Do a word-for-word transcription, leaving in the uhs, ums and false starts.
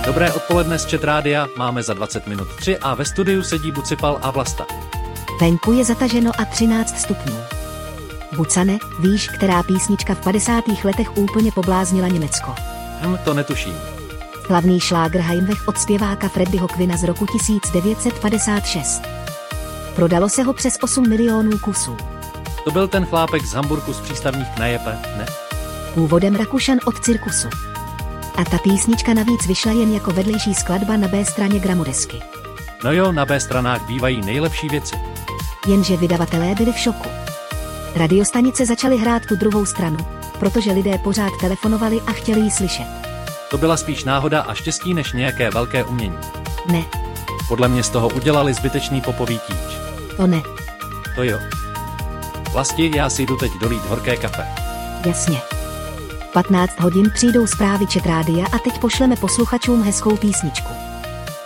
Dobré odpoledne z Chat Rádia, máme za dvacet minut tři a ve studiu sedí Bucipal a Vlasta. Venku je zataženo a třináct stupňů. Bucane, víš, která písnička v padesátých letech úplně pobláznila Německo? Hm, to netuším. Slavný šlágr Heimweh od zpěváka Freddieho Quinna z roku tisíc devět set padesát šest. Prodalo se ho přes osm milionů kusů. To byl ten chlápek z Hamburku z přístavních Knajpe, ne? Původem Rakušan od cirkusu. A ta písnička navíc vyšla jen jako vedlejší skladba na B straně gramodesky. No jo, na B stranách bývají nejlepší věci. Jenže vydavatelé byli v šoku. Radiostanice začaly hrát tu druhou stranu, protože lidé pořád telefonovali a chtěli ji slyšet. To byla spíš náhoda a štěstí než nějaké velké umění. Ne. Podle mě z toho udělali zbytečný popový tíč. To ne. To jo. Vlasti, já si jdu teď dolít horké kafe. Jasně. patnáct hodin přijdou zprávy Chat Rádia a teď pošleme posluchačům hezkou písničku.